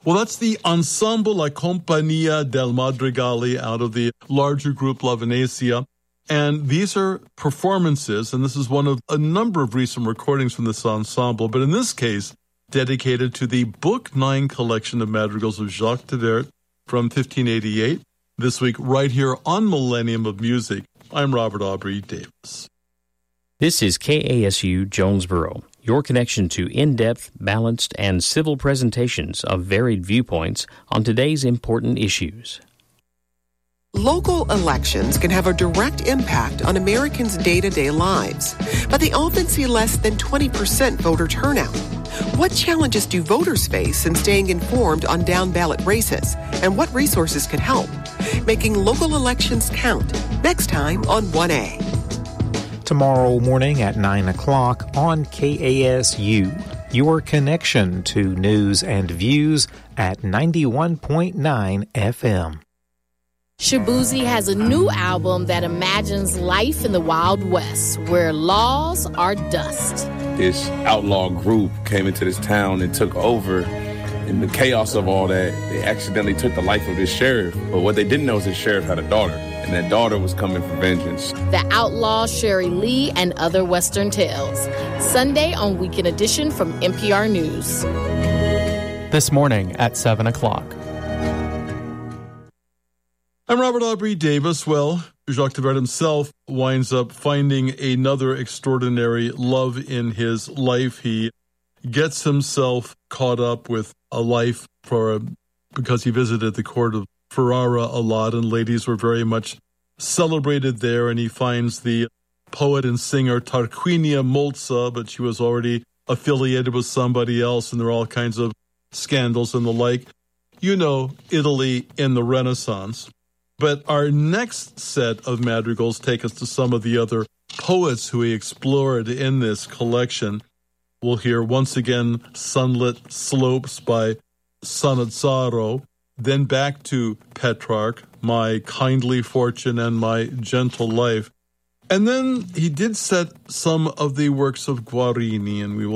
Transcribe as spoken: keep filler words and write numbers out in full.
Well, that's the Ensemble La Compagnia del Madrigali out of the larger group La Venezia. And these are performances, and this is one of a number of recent recordings from this ensemble, but in this case, dedicated to the Book nine collection of madrigals of Jacques de Weerdt from fifteen eighty-eight. This week, right here on Millennium of Music, I'm Robert Aubrey Davis. This is K A S U Jonesboro, your connection to in-depth, balanced, and civil presentations of varied viewpoints on today's important issues. Local elections can have a direct impact on Americans' day-to-day lives, but they often see less than twenty percent voter turnout. What challenges do voters face in staying informed on down-ballot races, and what resources can help? Making local elections count, next time on one A. Tomorrow morning at nine o'clock on K A S U, your connection to news and views at ninety-one point nine F M. Shabuzi has a new album that imagines life in the Wild West, where laws are dust. This outlaw group came into this town and took over. In the chaos of all that, they accidentally took the life of this sheriff. But what they didn't know is this sheriff had a daughter, and that daughter was coming for vengeance. The Outlaw, Sherry Lee, and Other Western Tales. Sunday on Weekend Edition from N P R News. This morning at seven o'clock. I'm Robert Aubrey Davis. Well, Jacques de Weerdt himself winds up finding another extraordinary love in his life. He gets himself caught up with a life for a, because he visited the court of Ferrara a lot, and ladies were very much celebrated there, and he finds the poet and singer Tarquinia Molza, but she was already affiliated with somebody else, and there are all kinds of scandals and the like. You know, Italy in the Renaissance. But our next set of madrigals take us to some of the other poets who he explored in this collection. We'll hear once again Sunlit Slopes by Sannazaro, then back to Petrarch, My Kindly Fortune and My Gentle Life. And then he did set some of the works of Guarini, and we will